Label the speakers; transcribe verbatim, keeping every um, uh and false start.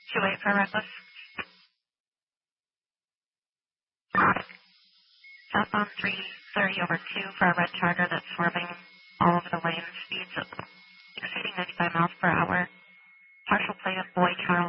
Speaker 1: two eight for reckless. Southbound three thirty over two for a red Charger that's swerving all over the lane. Speeds exceeding ninety-five miles per hour. Partial plate of Boy Charles.